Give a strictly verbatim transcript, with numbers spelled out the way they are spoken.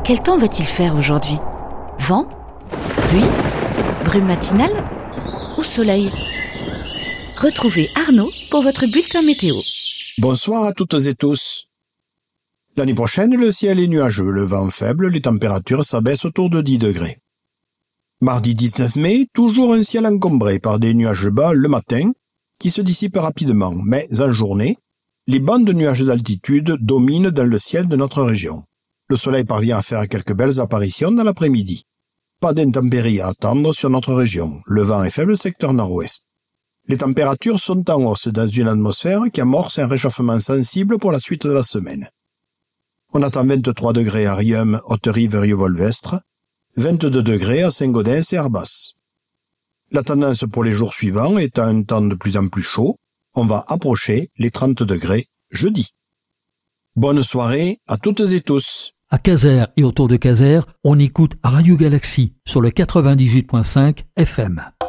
Quel temps va-t-il faire aujourd'hui ? Vent ? Pluie ? Brume matinale ? Ou soleil ? Retrouvez Arnaud pour votre bulletin météo. Bonsoir à toutes et tous. L'année prochaine, le ciel est nuageux, le vent faible, les températures s'abaissent autour de dix degrés. Mardi dix-neuf mai, toujours un ciel encombré par des nuages bas le matin, qui se dissipent rapidement, mais en journée, les bandes de nuages d'altitude dominent dans le ciel de notre région. Le soleil parvient à faire quelques belles apparitions dans l'après-midi. Pas d'intempéries à attendre sur notre région, le vent est faible secteur nord-ouest. Les températures sont en hausse dans une atmosphère qui amorce un réchauffement sensible pour la suite de la semaine. On attend vingt-trois degrés à Riom, Haute-Rive, Rieux-Volvestre, vingt-deux degrés à Saint-Gaudens et Arbas. La tendance pour les jours suivants est à un temps de plus en plus chaud. On va approcher les trente degrés jeudi. Bonne soirée à toutes et tous. À Caser et autour de Caser, on écoute Radio Galaxie sur le quatre-vingt-dix-huit virgule cinq F M.